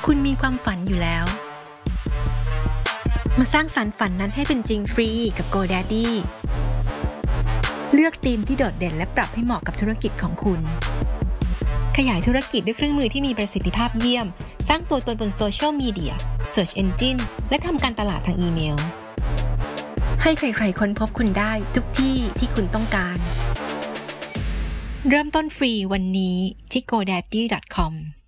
คุณมีความฝันอยู่แล้วมาสร้างสรรค์ฝันนั้นให้เป็นจริงฟรีกับ GoDaddy เลือกธีมที่โดดเด่นและปรับให้เหมาะกับธุรกิจของคุณขยายธุรกิจด้วยเครื่องมือที่มีประสิทธิภาพเยี่ยมสร้างตัวตนบนโซเชียลมีเดีย Search Engine และทำการตลาดทางอีเมลให้ใครๆค้นพบคุณได้ทุกที่ที่คุณต้องการเริ่มต้นฟรีวันนี้ที่ godaddy.com